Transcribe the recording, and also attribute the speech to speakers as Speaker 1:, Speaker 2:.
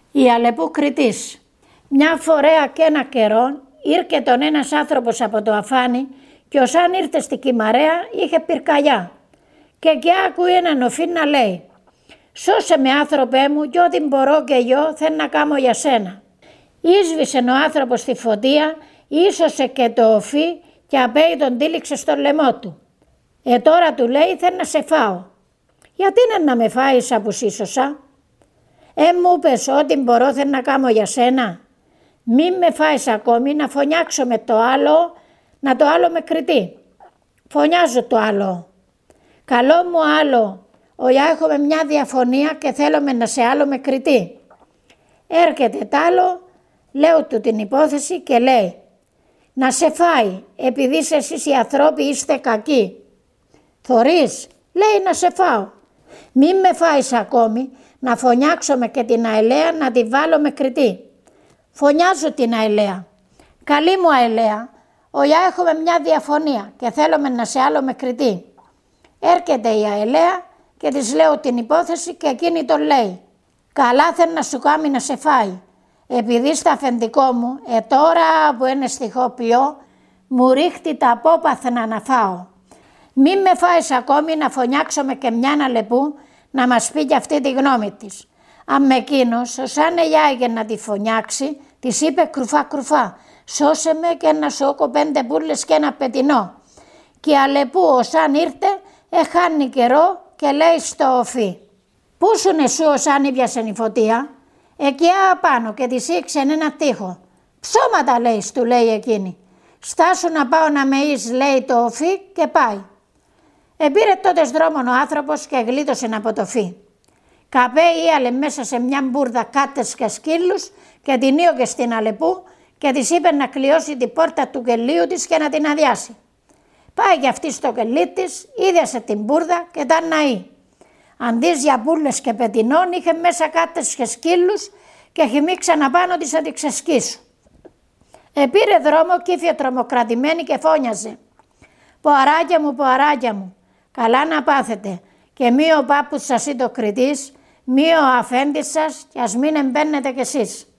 Speaker 1: Η Αλεπού Κρητής. Μια φορέα και ένα καιρό ήρθε τον ένας άνθρωπος από το αφάνι και όσαν ήρθε στη Κυμαρέα είχε πυρκαγιά και άκουε έναν οφή να λέει «Σώσε με άνθρωπέ μου και ό,τι μπορώ και εγώ θέλω να κάνω για σένα». Ίσβησε ο άνθρωπος στη φωτία, ίσωσε και το οφή και απέει τον τύλιξε στο λαιμό του. Τώρα του λέει θέλω να σε φάω. Γιατί είναι να με φάεις που σύσωσα? Μου πες ό,τι μπορώ θέλω να κάνω για σένα. Μην με φάεις ακόμη να φωνιάξω με το άλλο, να το άλλο με κριτή. Φωνιάζω το άλλο. Καλό μου άλλο, οιά έχουμε μια διαφωνία και θέλουμε να σε άλλο με κριτή. Έρχεται τ' άλλο, λέω του την υπόθεση και λέει να σε φάει επειδή εσείς οι ανθρώποι είστε κακοί. Θωρείς, λέει να σε φάω. Μην με φάεις ακόμη, να φωνιάξω και την Αελαία να τη βάλω με κριτή. Φωνιάζω την Αελαία. Καλή μου Αελαία, οιά έχουμε μια διαφωνία και θέλουμε να σε άλλο με κριτή. Έρχεται η Αελαία και της λέω την υπόθεση και εκείνη τον λέει καλά θέλει να σου κάνει να σε φάει. Επειδή στα αφεντικό μου, τώρα που είναι στιχοποιώ, μου ρίχτει τα απόπαθνα να φάω. Μην με φάεις ακόμη να φωνιάξουμε και μια Αλεπού να μας πει και αυτή τη γνώμη της. Αν εκείνος, όσαν ελιάγε να τη φωνιάξει, της είπε κρουφά κρουφά, σώσε με και να σώκω 5 μπουρλες και ένα πετεινό. Και η Αλεπού όσαν ήρθε, χάνει καιρό και λέει στο οφή. Πού σουν εσύ όσαν ήπιασε η φωτία? Εκεί απάνω και της ήξε ένα τείχο. Ψώματα λέει, του λέει εκείνη. Στάσου να πάω να με εις, λέει το οφή και πάει. Επήρε τότε δρόμον ο άνθρωπος και γλίτωσε από το φύ. Καπέ ίαλε μέσα σε μια μπουρδα κάτες και σκύλους και την ήωγε στην Αλεπού και της είπε να κλειώσει την πόρτα του κελίου της και να την αδειάσει. Πάει και αυτή στο κελί της, ίδιασε την μπουρδα και ήταν ναή. Αντί για μπουρλες και πετεινών είχε μέσα κάτες και σκύλους και χυμίξαν απάνω της να τη ξεσκίσουν. Επήρε δρόμο και ήρθε τρομοκρατημένη και φώνιαζε. Ποαράκια μου, καλά να πάθετε και μη ο πάπους σας ή το κριτής, μη ο αφέντης σας και ας μην εμπαίνετε κι εσείς.